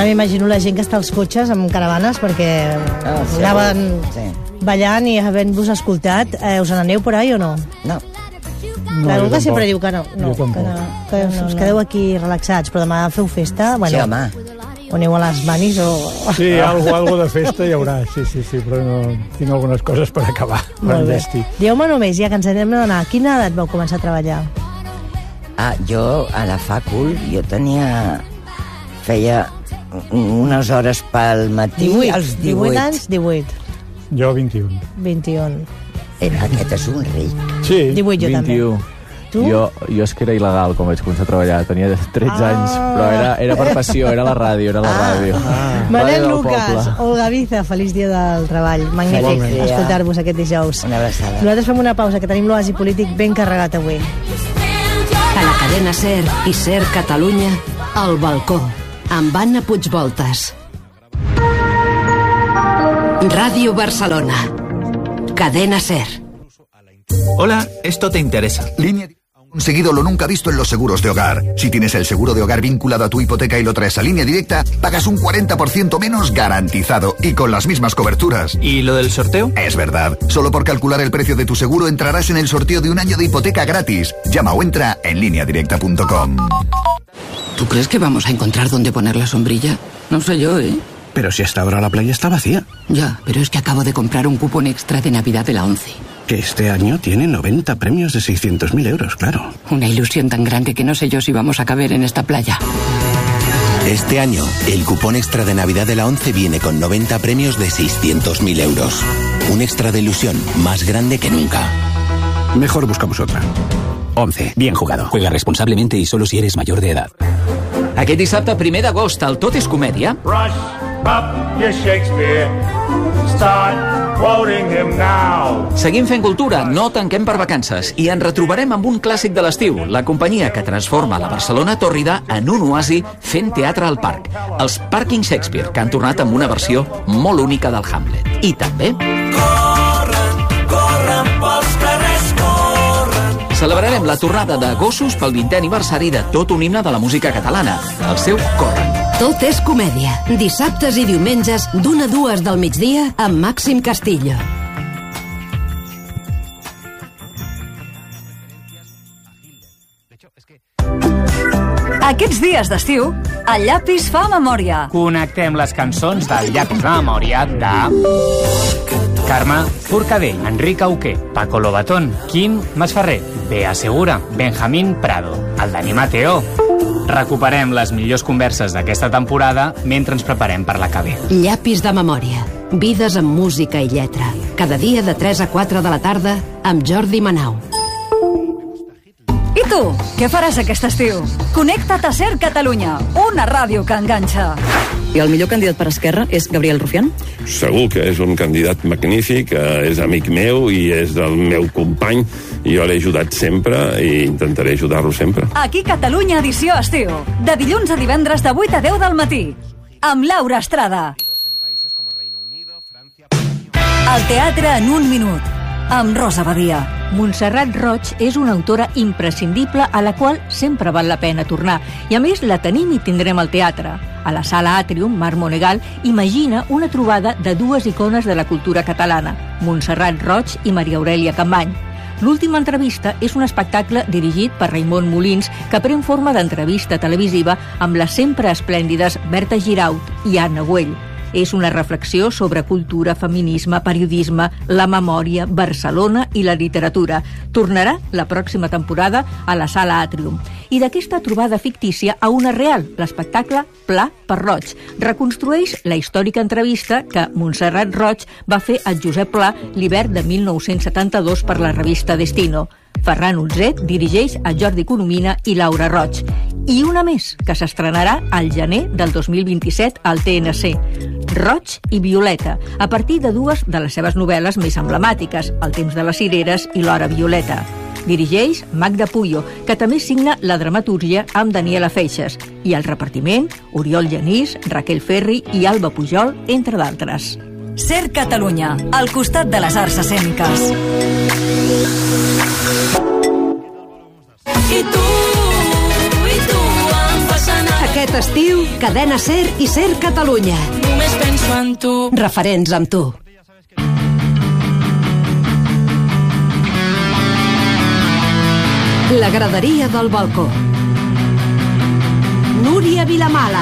Ara m'imagino la gent que està als cotxes amb caravanes perquè anaven ballant i havent-vos escoltat. Us n'aneu por ahí o no? No. Algú que sempre diu que no, que us quedeu aquí relaxats, però demà feu festa. Sí, home. O aneu a les manis o... Sí, algo de festa hi haurà, sí, però no, tinc algunes coses per acabar. Molt bé. Dieu-me només, ja que ens hem d'anar, a quina edat vau començar a treballar? Jo a la facul, feia unes hores pel matí, 18, als 18. 18 anys, 18. Jo 21. 21. Aquest és un ric. Sí. 18 jo 21. també. Tu? Jo és que era il·legal quan vaig començar a treballar. Tenia 13 anys, però era per passió, era la ràdio, Manel Lucas, Olga Viza, feliç dia del treball. Magnífic escoltar-vos aquest dijous. Una abraçada. Nosaltres fem una pausa, que tenim l'oasi polític ben carregat avui. A la cadena SER i SER Catalunya, El Balcó, amb Anna Puigvoltas. Ràdio Barcelona. Cadena SER. Hola, esto te interesa. Línea conseguido lo nunca visto en los seguros de hogar. Si tienes el seguro de hogar vinculado a tu hipoteca y lo traes a Línea Directa, pagas un 40% menos garantizado y con las mismas coberturas. ¿Y lo del sorteo? Es verdad. Solo por calcular el precio de tu seguro entrarás en el sorteo de un año de hipoteca gratis. Llama o entra en lineadirecta.com. ¿Tú crees que vamos a encontrar dónde poner la sombrilla? No sé yo, ¿eh? Pero si hasta ahora la playa está vacía. Ya, pero es que acabo de comprar un cupón extra de Navidad de la 11. Que este año tiene 90 premios de 600.000 euros, claro. Una ilusión tan grande que no sé yo si vamos a caber en esta playa. Este año, el cupón extra de Navidad de la 11 viene con 90 premios de 600.000 euros. Un extra de ilusión más grande que nunca. Mejor buscamos otra. 11. Bien jugado. Juega responsablemente y solo si eres mayor de edad. Aquest dissabte, 1 d'agost, al Tot és Comèdia. Brush up your Shakespeare. Start quoting him now. Seguim fent cultura, no tanquem per vacances i ens retrobarem amb un clàssic de l'estiu, la companyia que transforma la Barcelona tòrrida en un oasi fent teatre al parc. Els Parking Shakespeare, que han tornat amb una versió molt única del Hamlet. I també... Corren pels carrers, corren. Celebrarem la tornada de Gossos pel 20è aniversari de tot un himne de la música catalana, el seu Corren. Tot és comèdia. Dissabtes i diumenges d'1 a 2 del migdia amb Màxim Castillo. Aquests dies d'estiu, el llapis fa memòria. Connectem les cançons del llapis de memòria de... Carme Forcadell, Enric Auqué, Paco Lobatón, Quim Masferrer, Bea Segura, Benjamín Prado, el Dani Mateo. Recuperem les millors converses d'aquesta temporada mentre ens preparem per la que ve. Llapis de memòria. Vides amb música i lletra. Cada dia de 3 a 4 de la tarda amb Jordi Manau. I tu, què faràs aquest estiu? Connecta't a SER Catalunya, una ràdio que enganxa. I el millor candidat per Esquerra és Gabriel Rufián? Segur que és un candidat magnífic, és amic meu i és el meu company. Jo l'he ajudat sempre i intentaré ajudar-lo sempre. Aquí Catalunya edició estiu, de dilluns a divendres de 8 a 10 del matí, amb Laura Estrada. El teatre en un minut, amb Rosa Badia. Montserrat Roig és una autora imprescindible a la qual sempre val la pena tornar. I a més la tenim i tindrem al teatre. A la Sala Àtrium, Mar Monegal, imagina una trobada de dues icones de la cultura catalana, Montserrat Roig i Maria Aurèlia Capmany. L'última entrevista és un espectacle dirigit per Raimon Molins que pren forma d'entrevista televisiva amb les sempre esplèndides Berta Giraut i Anna Güell. És una reflexió sobre cultura, feminisme, periodisme, la memòria, Barcelona i la literatura. Tornarà la pròxima temporada a la Sala Àtrium. I d'aquesta trobada fictícia a una real, l'espectacle Pla per Roig. Reconstrueix la històrica entrevista que Montserrat Roig va fer a Josep Pla l'hivern de 1972 per la revista Destino. Ferran Utzet dirigeix a Jordi Coromina i Laura Roig. I una més, que s'estrenarà al gener del 2027 al TNC. Roig i Violeta, a partir de dues de les seves novel·les més emblemàtiques, El temps de les cireres i L'hora violeta. Dirigeix Magda Puyo, que també signa la dramatúrgia amb Daniela Feixes, i el repartiment, Oriol Genís, Raquel Ferri i Alba Pujol, entre d'altres. SER Catalunya, al costat de les arts escèniques. I tu em fas anar. Aquest Aquest estiu, Cadena Ser i Ser Catalunya. Només penso en tu. Referents amb tu. La graderia del balcó. Núria Vilamala.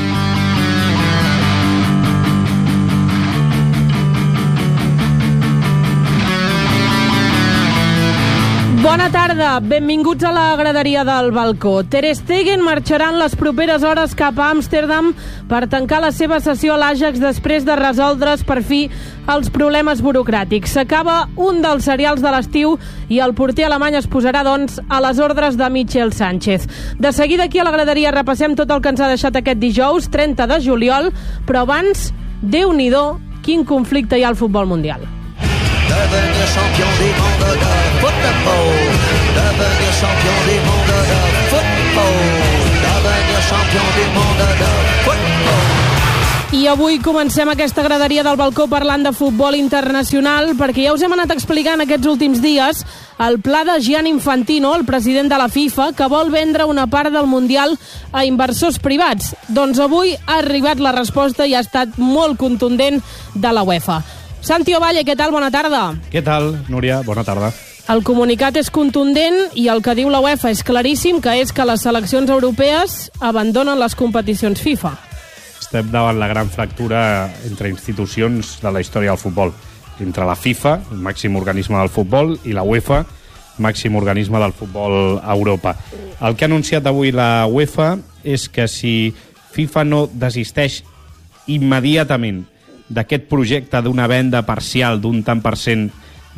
Bona tarda, benvinguts a la graderia del balcó. Ter Stegen marxarà en les properes hores cap a Amsterdam per tancar la seva sessió a l'Ajax després de resoldre's per fi els problemes burocràtics. S'acaba un dels serials de l'estiu i el porter alemany es posarà, doncs, a les ordres de Michel Sánchez. De seguida aquí a la graderia repassem tot el que ens ha deixat aquest dijous, 30 de juliol, però abans, Déu-n'hi-do, quin conflicte hi ha al futbol mundial. Devenir champion du monde de football. Devenir champion du monde de football. Devenir champion du monde de football. I avui comencem aquesta graderia del balcó parlant de futbol internacional, perquè ja us hem anat explicant aquests últims dies el pla de Gianni Infantino, el president de la FIFA, que vol vendre una part del Mundial a inversors privats. Doncs avui ha arribat la resposta i ha estat molt contundent de la UEFA. Santi Ovalle, què tal? Bona tarda. Què tal, Núria? Bona tarda. El comunicat és contundent i el que diu la UEFA és claríssim, que és que les seleccions europees abandonen les competicions FIFA. Estem davant la gran fractura entre institucions de la història del futbol. Entre la FIFA, el màxim organisme del futbol, i la UEFA, màxim organisme del futbol a Europa. El que ha anunciat avui la UEFA és que si FIFA no desisteix immediatament d'aquest projecte d'una venda parcial d'un tant per cent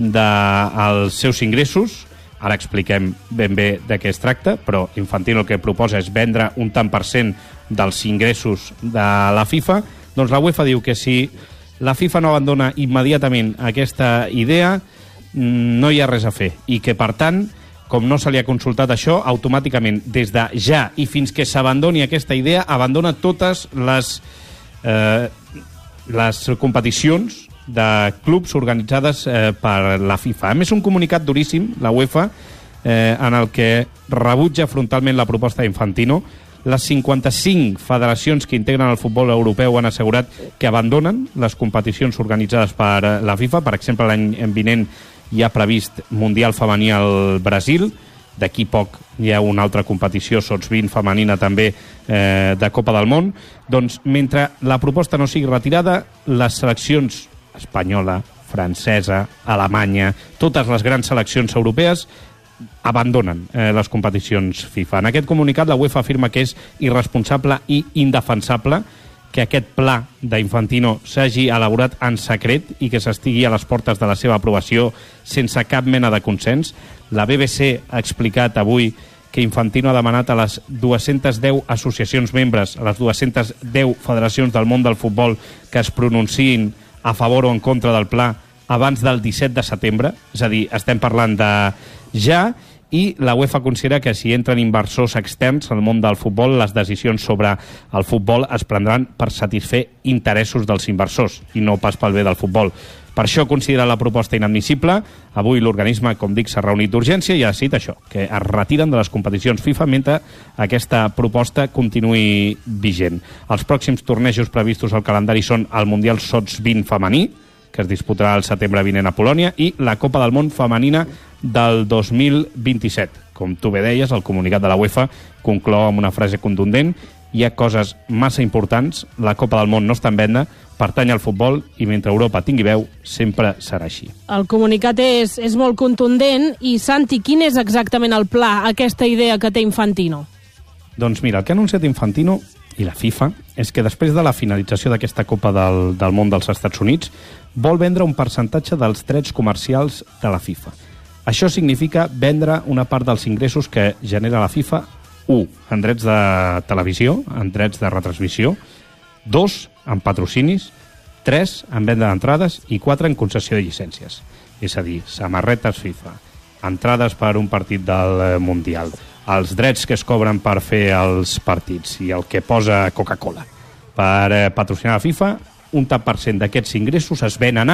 dels seus ingressos, ara expliquem ben bé de què es tracta, però Infantino el que proposa és vendre un tant per cent dels ingressos de la FIFA, doncs la UEFA diu que si la FIFA no abandona immediatament aquesta idea, no hi ha res a fer, i que per tant, com no se li ha consultat això, automàticament des de ja i fins que s'abandoni aquesta idea, abandona totes les competicions de clubs organitzades per la FIFA. A més, un comunicat duríssim, la UEFA, en el que rebutja frontalment la proposta d'Infantino. Les 55 federacions que integren el futbol europeu han assegurat que abandonen les competicions organitzades per la FIFA. Per exemple, l'any vinent hi ha previst Mundial femení al Brasil. D'aquí poc hi ha una altra competició, Sots 20 femenina també, de Copa del Món. Doncs mentre la proposta no sigui retirada, les seleccions espanyola, francesa, alemanya, totes les grans seleccions europees abandonen les competicions FIFA. En aquest comunicat la UEFA afirma que és irresponsable i indefensable que aquest pla d'Infantino s'hagi elaborat en secret i que s'estigui a les portes de la seva aprovació sense cap mena de consens. La BBC ha explicat avui que Infantino ha demanat a les 210 associacions membres, a les 210 federacions del món del futbol que es pronunciïn a favor o en contra del pla abans del 17 de setembre, és a dir, estem parlant de ja, i la UEFA considera que si entren inversors externs al món del futbol, les decisions sobre el futbol es prendran per satisfer interessos dels inversors i no pas pel bé del futbol. Per això considera la proposta inadmissible. Avui l'organisme, com dic, s'ha reunit d'urgència i ha decidit això, que es retiren de les competicions FIFA mentre aquesta proposta continuï vigent. Els pròxims tornejos previstos al calendari són el Mundial Sots 20 femení, que es disputarà el setembre vinent a Polònia, i la Copa del Món femenina del 2027. Com tu bé deies, el comunicat de la UEFA conclou amb una frase contundent: hi ha coses massa importants, la Copa del Món no està en venda, pertany al futbol i mentre Europa tingui veu sempre serà així. El comunicat és molt contundent i, Santi, quin és exactament el pla, aquesta idea que té Infantino? Doncs mira, el que ha anunciat Infantino i la FIFA és que després de la finalització d'aquesta Copa del Món dels Estats Units vol vendre un percentatge dels drets comercials de la FIFA. Això significa vendre una part dels ingressos que genera la FIFA, 1, en drets de televisió, en drets de retransmissió, 2, en patrocinis, 3, en venda d'entrades i 4, en concessió de llicències. És a dir, samarretes FIFA, entrades per un partit del Mundial, els drets que es cobren per fer els partits i el que posa Coca-Cola per patrocinar la FIFA, un tant per cent d'aquests ingressos es venen ara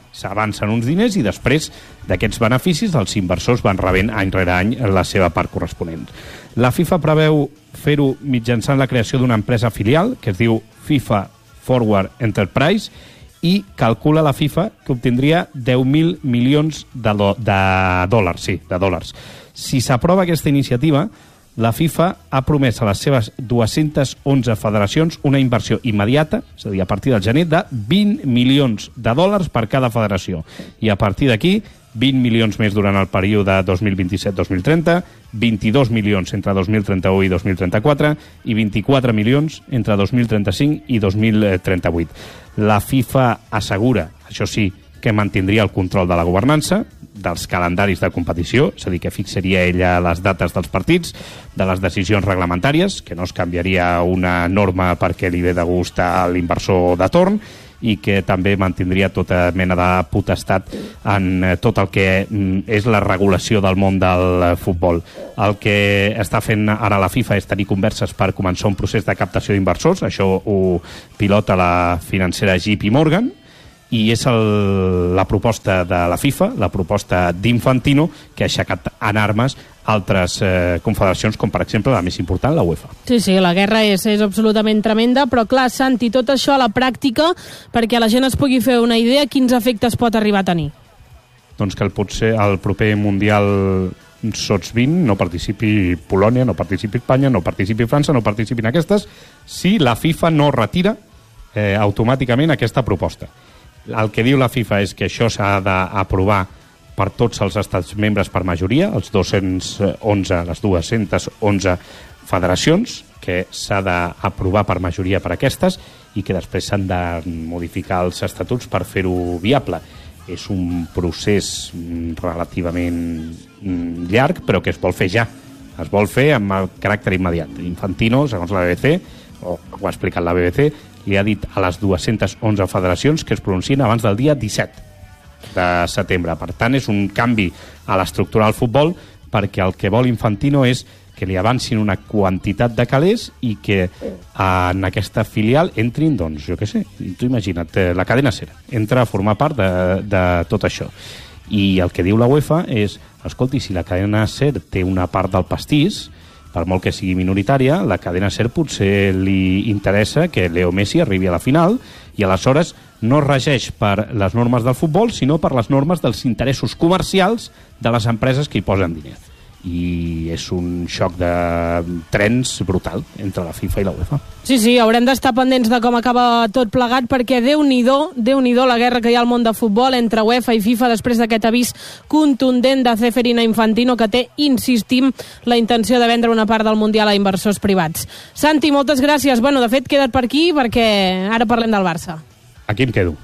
s'avancen uns diners i després d'aquests beneficis els inversors van rebent any rere any la seva part corresponent. La FIFA preveu fer-ho mitjançant la creació d'una empresa filial que es diu FIFA Forward Enterprise i calcula la FIFA que obtindria 10.000 milions de dòlars. Si s'aprova aquesta iniciativa, la FIFA ha promès a les seves 211 federacions una inversió immediata, és a dir, a partir del gener, de 20 milions de dòlars per cada federació. I a partir d'aquí, 20 milions més durant el període 2027-2030, 22 milions entre 2031 i 2034 i 24 milions entre 2035 i 2038. La FIFA assegura, això sí, que mantindria el control de la governança, dels calendaris de competició, és a dir, que fixaria ella les dates dels partits, de les decisions reglamentàries, que no es canviaria una norma perquè li ve de gust a l'inversor de torn, i que també mantindria tota mena de potestat en tot el que és la regulació del món del futbol. El que està fent ara la FIFA és tenir converses per començar un procés de captació d'inversors, això ho pilota la financera JP Morgan, i és la proposta de la FIFA, la proposta d'Infantino, que ha aixecat en armes altres confederacions, com per exemple la més important, la UEFA. Sí, la guerra és absolutament tremenda, però clar, Santi, tot això a la pràctica, perquè la gent es pugui fer una idea, quins efectes pot arribar a tenir? Doncs que potser el proper Mundial Sots 20 no participi Polònia, no participi Espanya, no participi França, no participin aquestes, si la FIFA no retira automàticament aquesta proposta. El que diu la FIFA és que això s'ha d'aprovar per tots els estats membres per majoria, les 211 federacions, que s'ha d'aprovar per majoria per aquestes i que després s'han de modificar els estatuts per fer-ho viable. És un procés relativament llarg, però que es vol fer ja. Es vol fer amb el caràcter immediat. Infantino, segons la BBC, o ho ha explicat la BBC, li ha dit a les 211 federacions que es pronuncien abans del dia 17 de setembre. Per tant, és un canvi a l'estructura del futbol, perquè el que vol Infantino és que li avancin una quantitat de calés i que en aquesta filial entrin, doncs, jo què sé, tu imagina't, la cadena SER entra a formar part de tot això. I el que diu la UEFA és, escolti, si la cadena SER té una part del pastís, per molt que sigui minoritària, la cadena SER potser li interessa que Leo Messi arribi a la final i aleshores no es regeix per les normes del futbol, sinó per les normes dels interessos comercials de les empreses que hi posen diner. I és un xoc de trens brutal entre la FIFA i la UEFA. Sí, haurem d'estar pendents de com acaba tot plegat, perquè Déu-n'hi-do la guerra que hi ha al món de futbol entre UEFA i FIFA després d'aquest avís contundent de Ceferino Infantino, que té, insistim, la intenció de vendre una part del Mundial a inversors privats. Santi, moltes gràcies. Bueno, de fet, queda't per aquí perquè ara parlem del Barça. Aquí em quedo.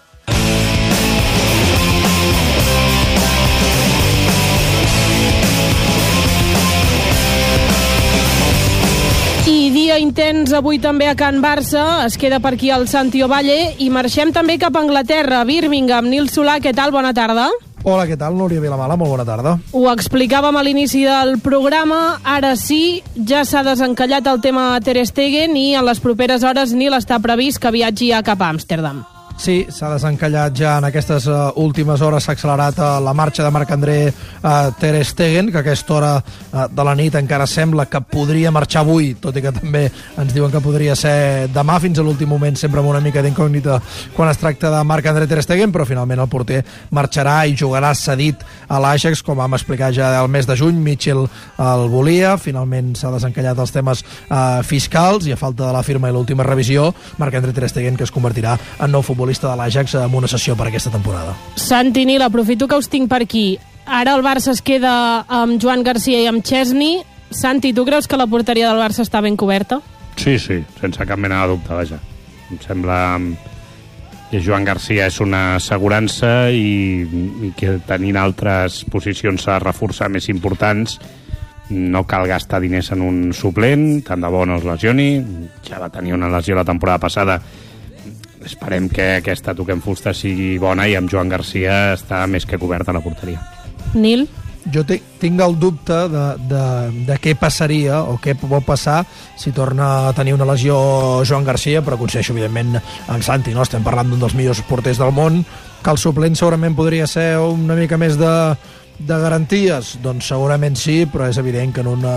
Dia intens avui també a Can Barça, es queda per aquí el Santi Ovalle i marxem també cap a Anglaterra, a Birmingham. Nil Solà, què tal? Bona tarda. Hola, què tal? Núria Vilamala, molt bona tarda. Ho explicàvem a l'inici del programa, ara sí, ja s'ha desencallat el tema Ter Stegen i en les properes hores Nil està previst que viatgi cap a Amsterdam. Sí, s'ha desencallat ja en aquestes últimes hores, s'ha accelerat la marxa de Marc-André Ter Stegen, que a aquesta hora de la nit encara sembla que podria marxar avui, tot i que també ens diuen que podria ser demà. Fins a l'últim moment sempre amb una mica d'incògnita quan es tracta de Marc-André Ter Stegen, però finalment el porter marxarà i jugarà cedit a l'Ajax, com vam explicar ja el mes de juny. Mitchell el volia, finalment s'ha desencallat els temes fiscals i a falta de la firma i l'última revisió, Marc-André Ter Stegen, que es convertirà en nou futbolista de l'Ajax amb una sessió per aquesta temporada. Santi, Nil, aprofito que us tinc per aquí. Ara el Barça es queda amb Joan Garcia i amb Chesney. Santi, tu creus que la porteria del Barça està ben coberta? Sí, sense cap mena de dubte, vaja. Em sembla que Joan Garcia és una assegurança i que tenint altres posicions a reforçar més importants no cal gastar diners en un suplent, tant de bo no es lesioni. Ja va tenir una lesió la temporada passada. Esperem que aquesta toquem fusta sigui bona i amb Joan Garcia està més que coberta la porteria. Nil? jo tinc el dubte de què passaria o què pot passar si torna a tenir una lesió Joan Garcia, però coincideixo evidentment amb Santi, no? Estem parlant d'un dels millors porters del món, que el suplent segurament podria ser una mica més de garanties, doncs segurament sí, però és evident que en un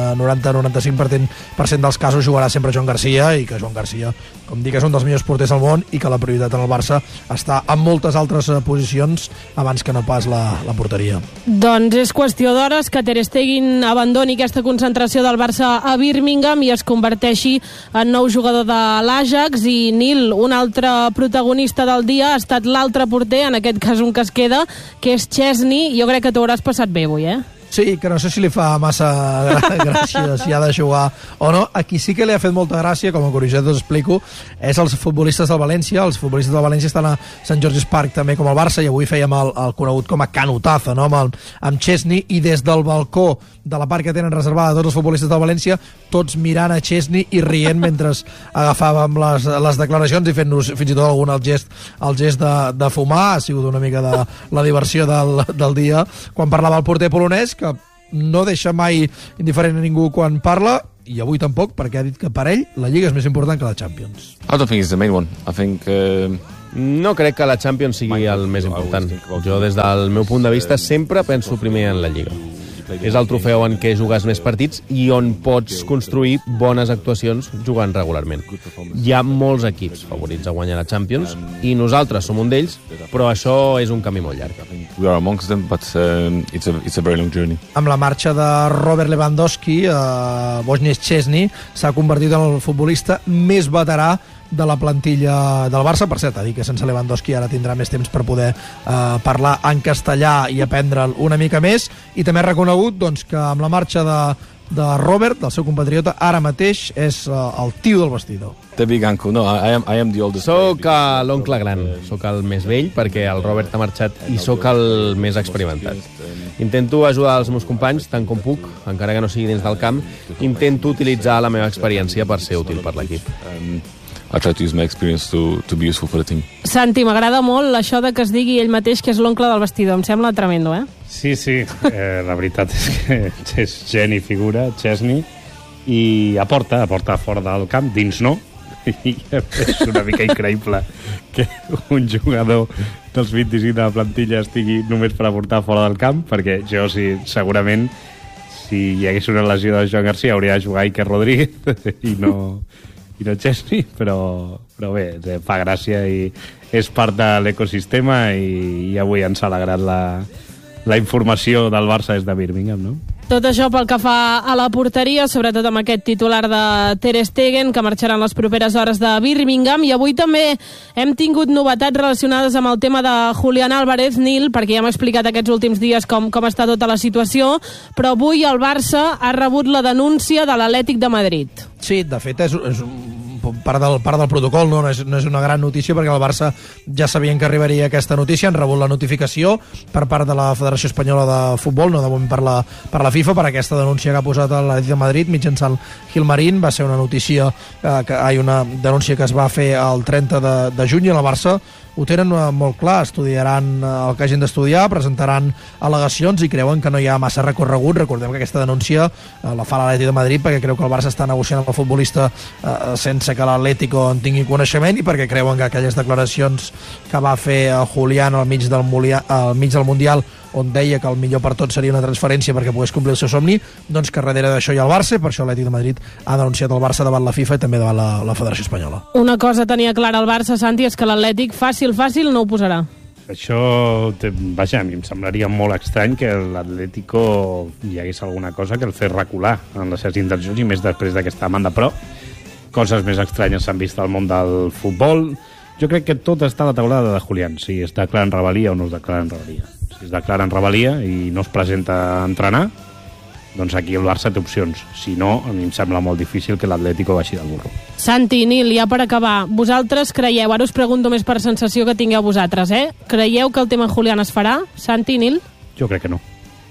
90-95% dels casos jugarà sempre Joan Garcia, i que Joan Garcia, com dic, és un dels millors porters del món i que la prioritat en el Barça està en moltes altres posicions abans que no pas la porteria. Doncs és qüestió d'hores que Ter Stegen abandoni aquesta concentració del Barça a Birmingham i es converteixi en nou jugador de l'Ajax. I Nil, un altre protagonista del dia ha estat l'altre porter, en aquest cas un que es queda, que és Chesney. Jo crec que t'hauràs passat bé avui, Sí, que no sé si li fa massa gràcia si ha de jugar o no. A qui sí que li ha fet molta gràcia, com a curiositat us explico, és els futbolistes del València. Els futbolistes del València estan a Sant George's Park també com el Barça, i avui fèiem el conegut com a canutazo, no? amb Chesney, i des del balcó de la part que tenen reservada tots els futbolistes del València, tots mirant a Chesney i rient mentre agafàvem les declaracions i fent-nos fins i tot algun el gest de fumar. Ha sigut una mica de la diversió del dia quan parlava el porter polonès, que no deixa mai indiferent a ningú quan parla, i avui tampoc, perquè ha dit que per ell la Lliga és més important que la Champions. I don't think it's the main one. I think No crec que la Champions sigui el més important. Jo, des del meu punt de vista, sempre penso primer en la Lliga. És el trofeu en què jugues més partits i on pots construir bones actuacions jugant regularment. Hi ha molts equips favorits a guanyar la Champions i nosaltres som un d'ells, però això és un camí molt llarg. We are amongst them, but it's a very long journey. Amb la marxa de Robert Lewandowski, Wojciech Szczesny s'ha convertit en el futbolista més veterà de la plantilla del Barça. Per cert, ha dit que sense Lewandowski ara tindrà més temps per poder parlar en castellà i aprendre'l una mica més, i també ha reconegut doncs, que amb la marxa de Robert, del seu compatriota, ara mateix és el tio del vestidor. The big uncle, no, I am the oldest. Soc l'oncle gran, soc el més vell perquè el Robert ha marxat i soc el més experimentat. Intento ajudar els meus companys tant com puc, encara que no sigui dins del camp. Intento utilitzar la meva experiència per ser útil per l'equip. I try to use my experience to be useful for the team. Santi, m'agrada molt això de que es digui ell mateix que és l'oncle del vestidor. Em sembla tremendo, eh? Sí, sí. La veritat és que és geni figura, Szczesny, i aporta fora del camp, dins no. I és una mica increïble que un jugador dels 25 de la plantilla estigui només per aportar fora del camp, perquè jo segurament si hi hagués una lesió de Joan Garcia hauria de jugar Iker Rodríguez i no Szczesny, però bé, fa gràcia i és part de l'ecosistema, i avui ens ha alegrat la informació del Barça des de Birmingham, no? Tot això pel que fa a la porteria, sobretot amb aquest titular de Ter Stegen, que marxarà en les properes hores de Birmingham. I avui també hem tingut novetats relacionades amb el tema de Julián Álvarez, Nil, perquè ja hem explicat aquests últims dies com està tota la situació, però avui el Barça ha rebut la denúncia de l'Atlètic de Madrid. Sí, de fet és part del protocol, no és una gran notícia, perquè el Barça ja sabien que arribaria aquesta notícia. Han rebut la notificació per part de la Federació Espanyola de Futbol, no de moment per la FIFA, per aquesta denúncia que ha posat l'Atlètic de Madrid mitjançant Gilmarín. Va ser una notícia una denúncia que es va fer el 30 de juny, i el Barça ho tenen molt clar, estudiaran el que hagin d'estudiar, presentaran al·legacions i creuen que no hi ha massa recorregut. Recordem que aquesta denúncia la fa l'Atlètic de Madrid perquè creu que el Barça està negociant amb el futbolista sense que l'Atlético en tingui coneixement, i perquè creuen que aquelles declaracions que va fer Julián al mig del Mundial, on deia que el millor per tot seria una transferència perquè pogués complir el seu somni, doncs que darrere d'això hi ha el Barça. Per això l'Atlètic de Madrid ha denunciat el Barça davant la FIFA i també davant la Federació Espanyola. Una cosa tenia clara el Barça, Santi, és que l'Atlètic fàcil no ho posarà. Això, vaja, a mi em semblaria molt estrany que l'Atlético hi hagués alguna cosa que el fes recular en les seves intencions, i més després d'aquesta demanda, però coses més estranyes s'han vist al món del futbol. Jo crec que tot està a la taulada de Julián, si es declara en rebel·lia o no es declara en rebel·lia. Si es declara en rebel·lia i no es presenta a entrenar, doncs aquí el Barça té opcions. Si no, a mi em sembla molt difícil que l'Atlético baixi del burro. Santi, Nil, ja per acabar, vosaltres creieu, ara us pregunto més per sensació que tingueu vosaltres, creieu que el tema Julián es farà? Santi, Nil? Jo crec que no.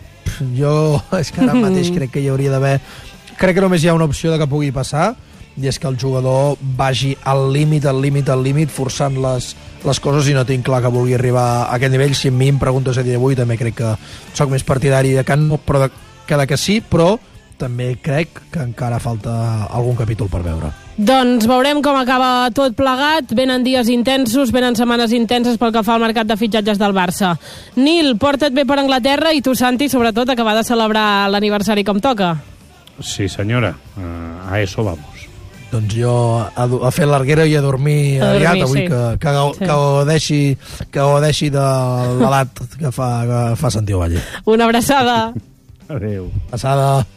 Jo és que ara mateix crec que hi hauria d'haver... Crec que només hi ha una opció de que pugui passar, i és que el jugador vagi al límit, forçant les les coses i no tinc clar que vulgui arribar a aquest nivell. Si a mi em preguntes a dia d'avui, també crec que sóc més partidari de que no, però que sí, però també crec que encara falta algun capítol per veure. Doncs veurem com acaba tot plegat. Venen dies intensos, venen setmanes intenses pel que fa al mercat de fitxatges del Barça. Nil, porta't bé per Anglaterra i tu, Santi, sobretot, acabar de celebrar l'aniversari com toca. Sí, senyora. A eso vamos. Doncs jo a fer l'arguera i a dormir aviat avui, sí. que gaudeixi de l'edat que fa Santiago Valle. Una abraçada. Adéu. Abraçada.